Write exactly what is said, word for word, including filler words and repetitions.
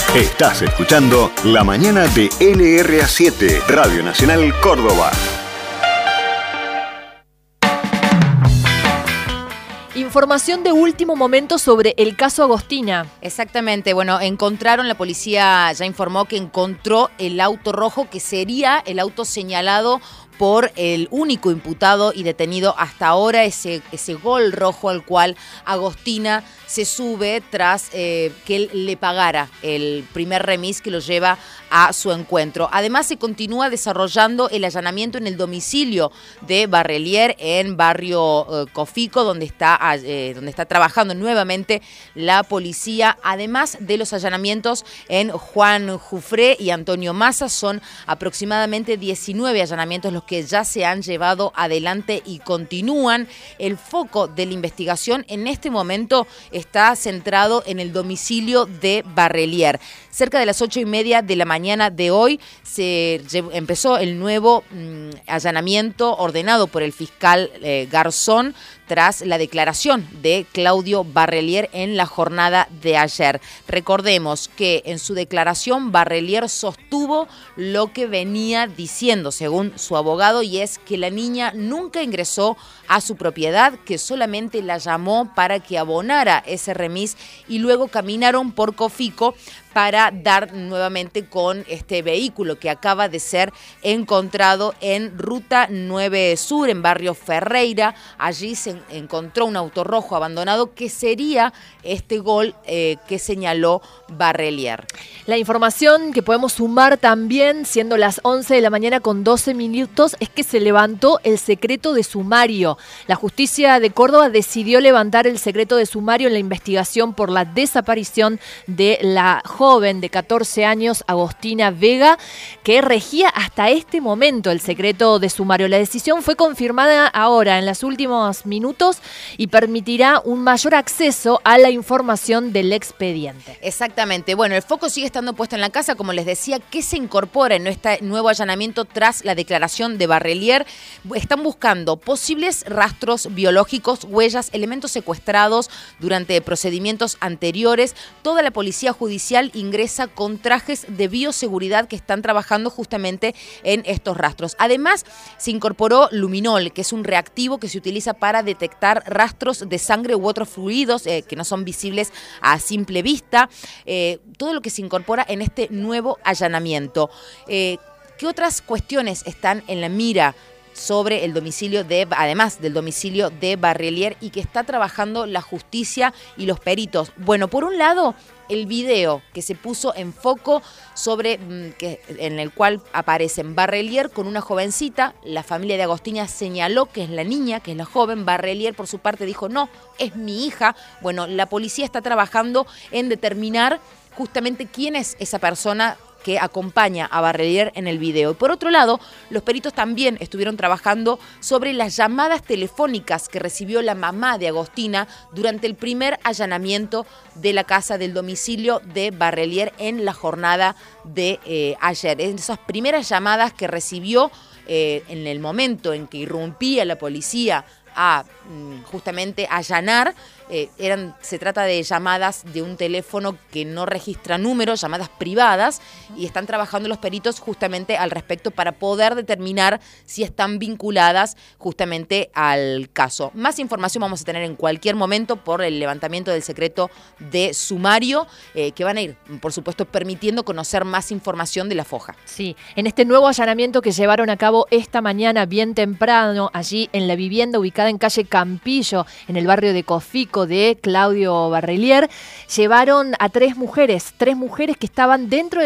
Estás escuchando La Mañana de L R A siete, Radio Nacional Córdoba. Información de último momento sobre el caso Agostina. Exactamente, bueno, encontraron, la policía ya informó que encontró el auto rojo que sería el auto señalado por el único imputado y detenido hasta ahora, ese, ese Gol rojo al cual Agostina se sube tras eh, que él le pagara el primer remis que lo lleva a su encuentro. Además, se continúa desarrollando el allanamiento en el domicilio de Barrelier en barrio eh, Cofico, donde está, eh, donde está trabajando nuevamente la policía. Además de los allanamientos en Juan Jufré y Antonio Massa, son aproximadamente diecinueve allanamientos los que ya se han llevado adelante y continúan. El foco de la investigación en este momento está centrado en el domicilio de Barrelier. Cerca de las ocho y media de la mañana de hoy se empezó el nuevo mmm, allanamiento ordenado por el fiscal eh, Garzón tras la declaración de Claudio Barrelier en la jornada de ayer. Recordemos que en su declaración Barrelier sostuvo lo que venía diciendo según su abogado, y es que la niña nunca ingresó a su propiedad, que solamente la llamó para que abonara ese remis y luego caminaron por Cofico para dar nuevamente con este vehículo que acaba de ser encontrado en Ruta nueve Sur, en barrio Ferreira. Allí se encontró un auto rojo abandonado que sería este Gol eh, que señaló Barrelier. La información que podemos sumar también, siendo las once de la mañana con doce minutos, es que se levantó el secreto de sumario. La justicia de Córdoba decidió levantar el secreto de sumario en la investigación por la desaparición de la joven de catorce años, Agostina Vega, que regía hasta este momento el secreto de sumario. La decisión fue confirmada ahora, en los últimos minutos, y permitirá un mayor acceso a la información del expediente. Exactamente. Bueno, el foco sigue estando puesto en la casa, como les decía, que se incorpora en este nuevo allanamiento tras la declaración de Barrelier. Están buscando posibles rastros biológicos, huellas, elementos secuestrados durante procedimientos anteriores. Toda la policía judicial ingresa con trajes de bioseguridad que están trabajando justamente en estos rastros. Además, se incorporó luminol, que es un reactivo que se utiliza para detectar rastros de sangre u otros fluidos eh, que no son visibles a simple vista. Eh, todo lo que se incorpora en este nuevo allanamiento. Eh, ¿Qué otras cuestiones están en la mira sobre el domicilio de, además del domicilio de Barrelier, y que está trabajando la justicia y los peritos? Bueno, por un lado, el video que se puso en foco sobre que, en el cual aparecen Barrelier con una jovencita. La familia de Agostina señaló que es la niña, que es la joven. Barrelier, por su parte, dijo, no, es mi hija. Bueno, la policía está trabajando en determinar justamente quién es esa persona que acompaña a Barrelier en el video. Y por otro lado, los peritos también estuvieron trabajando sobre las llamadas telefónicas que recibió la mamá de Agostina durante el primer allanamiento de la casa del domicilio de Barrelier en la jornada de eh, ayer. Esas primeras llamadas que recibió eh, en el momento en que irrumpía la policía a justamente allanar, eh, eran, se trata de llamadas de un teléfono que no registra números, llamadas privadas, y están trabajando los peritos justamente al respecto para poder determinar si están vinculadas justamente al caso. Más información vamos a tener en cualquier momento por el levantamiento del secreto de sumario, eh, que van a ir, por supuesto, permitiendo conocer más información de la foja. Sí, en este nuevo allanamiento que llevaron a cabo esta mañana bien temprano, allí en la vivienda ubicada en calle Campillo, en el barrio de Cofico, de Claudio Barrelier, llevaron a tres mujeres, tres mujeres que estaban dentro de